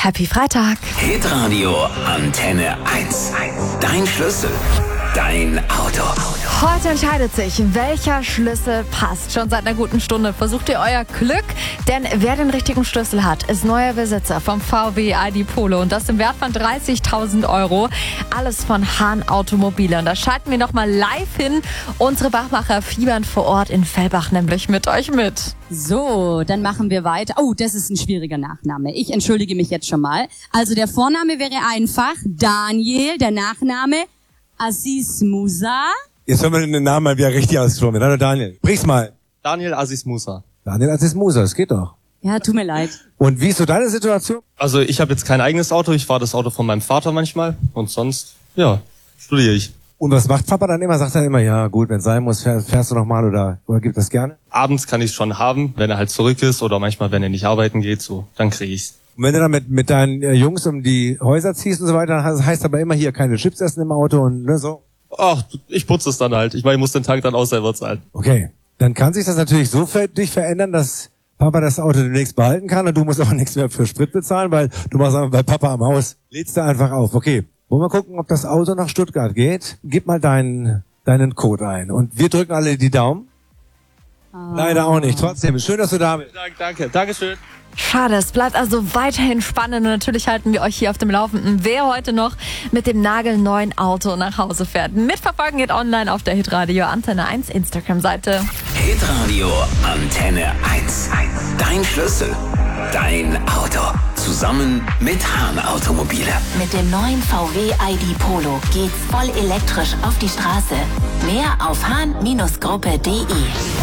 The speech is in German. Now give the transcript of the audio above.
Happy Freitag. Hitradio Antenne 1. Dein Schlüssel. Dein Auto. Heute entscheidet sich, welcher Schlüssel passt. Schon seit einer guten Stunde versucht ihr euer Glück, denn wer den richtigen Schlüssel hat, ist neuer Besitzer vom VW ID Polo und das im Wert von 30.000 Euro. Alles von Hahn Automobile. Und da schalten wir nochmal live hin. Unsere Bachmacher fiebern vor Ort in Fellbach nämlich mit euch mit. So, dann machen wir weiter. Oh, das ist ein schwieriger Nachname. Ich entschuldige mich jetzt schon mal. Also der Vorname wäre einfach Daniel, der Nachname Aziz Musa. Jetzt hören wir den Namen mal wieder richtig ausgesprochen. Hallo Daniel. Sprich's mal. Daniel Aziz Musa. Daniel Aziz Musa, das geht doch. Ja, tut mir leid. Und wie ist so deine Situation? Also ich habe jetzt kein eigenes Auto, ich fahre das Auto von meinem Vater manchmal und sonst, ja, studiere ich. Und was macht Papa dann immer? Sagt er immer, ja gut, wenn es sein muss, fährst du nochmal oder gibt das gerne? Abends kann ich es schon haben, wenn er halt zurück ist oder manchmal, wenn er nicht arbeiten geht, so, dann kriege ich's. Und wenn du dann mit deinen Jungs um die Häuser ziehst und so weiter, dann heißt aber immer hier keine Chips essen im Auto und ne, so. Ach, ich putze es dann halt. Ich meine, ich muss den Tag dann auch selber zahlen. Okay, dann kann sich das natürlich so für dich verändern, dass Papa das Auto demnächst behalten kann und du musst auch nichts mehr für Sprit bezahlen, weil du machst einfach bei Papa am Haus. Lädst du einfach auf. Okay, wollen wir gucken, ob das Auto nach Stuttgart geht? Gib mal deinen Code ein und wir drücken alle die Daumen. Leider auch nicht. Trotzdem, schön, dass du da bist. Dankeschön. Schade, es bleibt also weiterhin spannend und natürlich halten wir euch hier auf dem Laufenden, wer heute noch mit dem nagelneuen Auto nach Hause fährt. Mitverfolgen geht online auf der Hitradio Antenne 1 Instagram-Seite. Hitradio Antenne 1. Dein Schlüssel. Dein Auto. Zusammen mit Hahn Automobile. Mit dem neuen VW ID Polo geht's voll elektrisch auf die Straße. Mehr auf hahn-gruppe.de.